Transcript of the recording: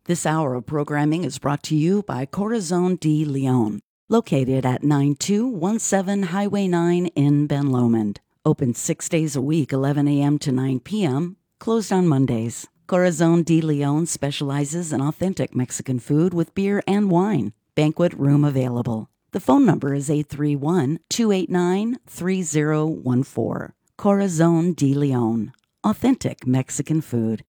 This hour of programming is brought to you by Corazon de Leon, located at 9217 Highway 9 in Ben Lomond. Open 6 days a week, 11 a.m. to 9 p.m., closed on Mondays. Corazon de Leon specializes in authentic Mexican food with beer and wine. Banquet room available. The phone number is 831-289-3014. Corazon de Leon. Authentic Mexican food.